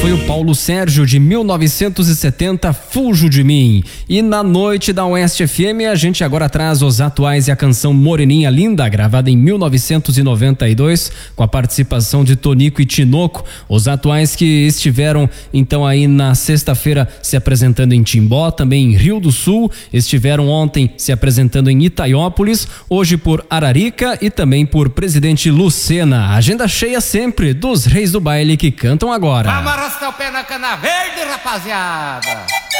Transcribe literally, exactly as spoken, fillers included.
foi o Paulo Sérgio de mil novecentos e setenta, Fujo de Mim. E na noite da Oeste F M a gente agora traz os atuais e a canção Moreninha Linda, gravada em mil novecentos e noventa e dois, com a participação de Tonico e Tinoco, os atuais que estiveram então aí na sexta-feira se apresentando em Timbó, também em Rio do Sul, estiveram ontem se apresentando em Itaiópolis, hoje por Ararica e também por Presidente Lucena. Agenda cheia sempre dos reis do baile que cantam agora. Vamos arrastar o pé na cana verde, rapaziada!